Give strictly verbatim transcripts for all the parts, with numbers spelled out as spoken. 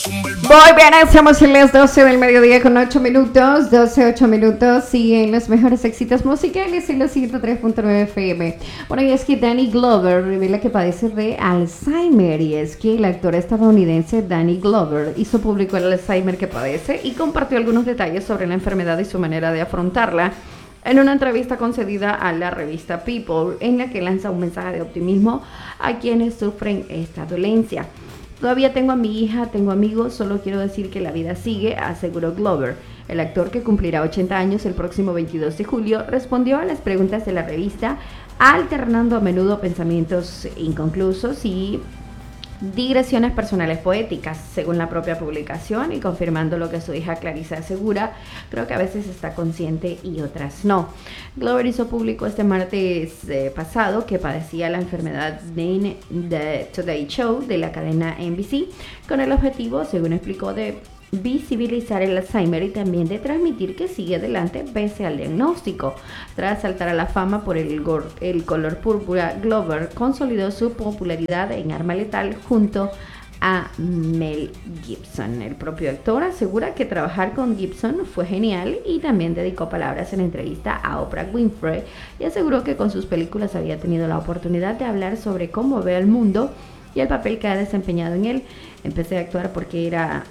Muy bien, estamos en las doce del mediodía con ocho minutos, doce, ocho minutos, siguen los mejores éxitos musicales en los ciento tres punto nueve F M. Bueno, y es que Danny Glover revela que padece de Alzheimer, y es que el actor estadounidense Danny Glover hizo público el Alzheimer que padece y compartió algunos detalles sobre la enfermedad y su manera de afrontarla en una entrevista concedida a la revista People, en la que lanza un mensaje de optimismo a quienes sufren esta dolencia. Todavía tengo a mi hija, tengo amigos, solo quiero decir que la vida sigue, aseguró Glover. El actor, que cumplirá ochenta años el próximo veintidós de julio, respondió a las preguntas de la revista, alternando a menudo pensamientos inconclusos y digresiones personales poéticas, según la propia publicación, y confirmando lo que su hija Clarissa asegura. Creo que a veces está consciente y otras no. Glover hizo público este martes eh, pasado que padecía la enfermedad de The Today Show de la cadena N B C, con el objetivo, según explicó, de visibilizar el Alzheimer y también de transmitir que sigue adelante pese al diagnóstico. Tras saltar a la fama por el, gor- el color púrpura, Glover consolidó su popularidad en Arma Letal junto a Mel Gibson. El propio actor asegura que trabajar con Gibson fue genial y también dedicó palabras en entrevista a Oprah Winfrey y aseguró que con sus películas había tenido la oportunidad de hablar sobre cómo ve el mundo y el papel que ha desempeñado en él. Empecé a actuar porque era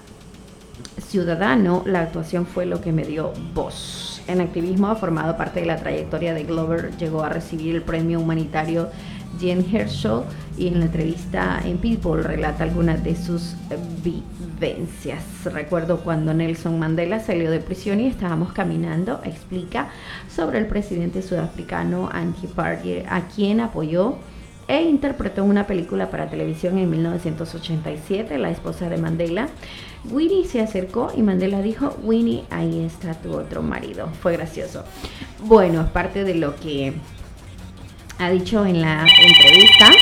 ciudadano, la actuación fue lo que me dio voz. En activismo ha formado parte de la trayectoria de Glover, llegó a recibir el premio humanitario Jean Hersholt y en la entrevista en People relata algunas de sus vivencias. Recuerdo cuando Nelson Mandela salió de prisión y estábamos caminando, explica, sobre el presidente sudafricano Angie Parker, a quien apoyó e interpretó una película para televisión en mil novecientos ochenta y siete, la esposa de Mandela. Winnie se acercó y Mandela dijo: Winnie, ahí está tu otro marido. Fue gracioso. Bueno, es parte de lo que ha dicho en la entrevista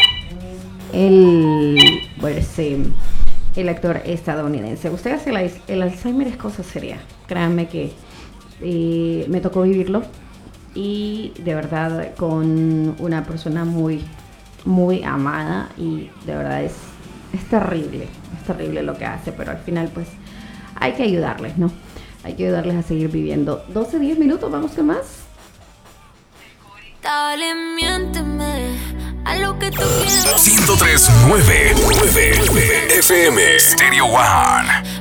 el, bueno, ese, el actor estadounidense. Ustedes, el, el Alzheimer es cosa seria. Créanme que eh, me tocó vivirlo y de verdad con una persona muy muy amada, y de verdad es, es terrible, es terrible lo que hace, pero al final pues hay que ayudarles, ¿no? Hay que ayudarles a seguir viviendo. doce, diez minutos, vamos con más. Dale, miénteme a lo que tú quieras. ciento tres punto nueve F M Stereo One.